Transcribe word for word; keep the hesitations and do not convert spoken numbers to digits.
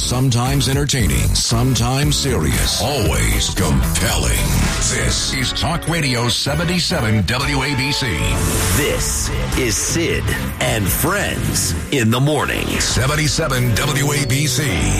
Sometimes entertaining, sometimes serious, always compelling. This is Talk Radio seventy-seven W A B C. This is Sid and Friends in the Morning. seventy-seven W A B C.